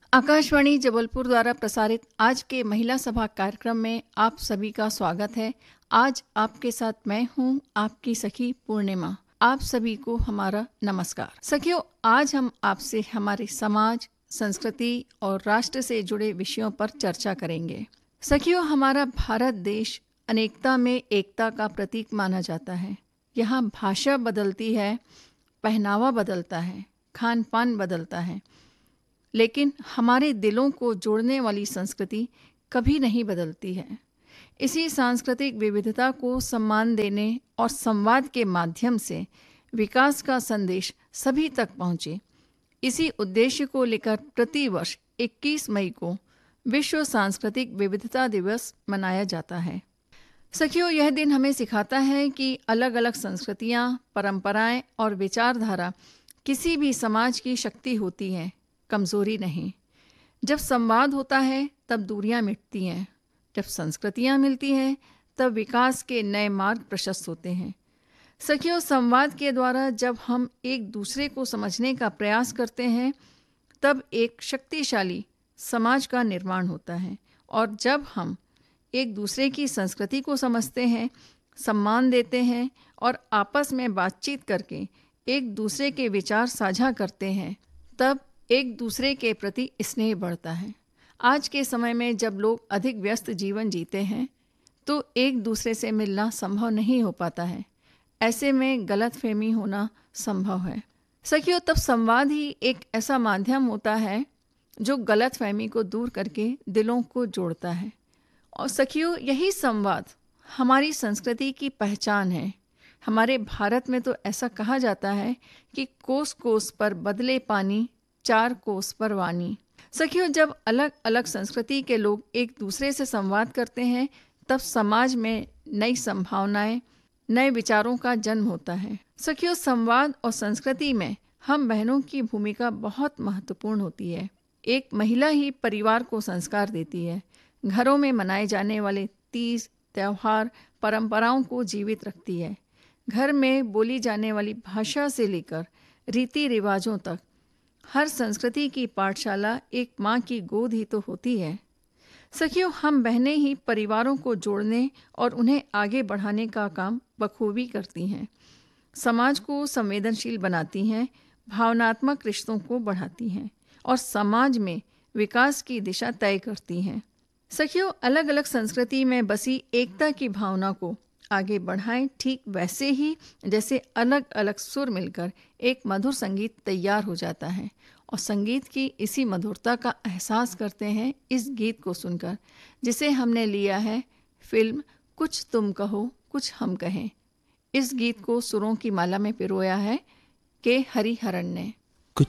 आकाशवाणी जबलपुर द्वारा प्रसारित आज के महिला सभा कार्यक्रम में आप सभी का स्वागत है। आज आपके साथ मैं हूं, आपकी सखी पूर्णिमा। आप सभी को हमारा नमस्कार। सखियों, आज हम आपसे हमारे समाज, संस्कृति और राष्ट्र से जुड़े विषयों पर चर्चा करेंगे। सखियों, हमारा भारत देश अनेकता में एकता का प्रतीक माना जाता है। यहाँ भाषा बदलती है, पहनावा बदलता है, खान पान बदलता है, लेकिन हमारे दिलों को जोड़ने वाली संस्कृति कभी नहीं बदलती है। इसी सांस्कृतिक विविधता को सम्मान देने और संवाद के माध्यम से विकास का संदेश सभी तक पहुँचे, इसी उद्देश्य को लेकर प्रतिवर्ष 21 मई को विश्व सांस्कृतिक विविधता दिवस मनाया जाता है। सखियों, यह दिन हमें सिखाता है कि अलग अलग संस्कृतियाँ, परंपराएं और विचारधारा किसी भी समाज की शक्ति होती हैं, कमजोरी नहीं। जब संवाद होता है तब दूरियां मिटती हैं, जब संस्कृतियां मिलती हैं तब विकास के नए मार्ग प्रशस्त होते हैं। सखियों, संवाद के द्वारा जब हम एक दूसरे को समझने का प्रयास करते हैं तब एक शक्तिशाली समाज का निर्माण होता है। और जब हम एक दूसरे की संस्कृति को समझते हैं, सम्मान देते हैं और आपस में बातचीत करके एक दूसरे के विचार साझा करते हैं, तब एक दूसरे के प्रति स्नेह बढ़ता है। आज के समय में जब लोग अधिक व्यस्त जीवन जीते हैं तो एक दूसरे से मिलना संभव नहीं हो पाता है। ऐसे में गलतफहमी होना संभव है। सखियों, तब संवाद ही एक ऐसा माध्यम होता है जो गलतफहमी को दूर करके दिलों को जोड़ता है। और सखियों, यही संवाद हमारी संस्कृति की पहचान है। हमारे भारत में तो ऐसा कहा जाता है कि कोस कोस पर बदले पानी, 4 कोस पर वाणी। सखियों, जब अलग अलग संस्कृति के लोग एक दूसरे से संवाद करते हैं तब समाज में नई संभावनाएं, नए विचारों का जन्म होता है। सखियों, संवाद और संस्कृति में हम बहनों की भूमिका बहुत महत्वपूर्ण होती है। एक महिला ही परिवार को संस्कार देती है, घरों में मनाए जाने वाले तीज, त्योहार, परंपराओं को जीवित रखती है। घर में बोली जाने वाली भाषा से लेकर रीति रिवाजों तक हर संस्कृति की पाठशाला एक माँ की गोद ही तो होती है। सखियों, हम बहनें ही परिवारों को जोड़ने और उन्हें आगे बढ़ाने का काम बखूबी करती हैं। समाज को संवेदनशील बनाती हैं, भावनात्मक रिश्तों को बढ़ाती हैं और समाज में विकास की दिशा तय करती हैं। सखियों, अलग अलग संस्कृति में बसी एकता की भावना को आगे बढ़ाएं, ठीक वैसे ही जैसे अलग अलग सुर मिलकर एक मधुर संगीत तैयार हो जाता है। और संगीत की इसी मधुरता का एहसास करते हैं इस गीत को सुनकर, जिसे हमने लिया है फिल्म कुछ तुम कहो कुछ हम कहें। इस गीत को सुरों की माला में पिरोया है के हरिहरन ने।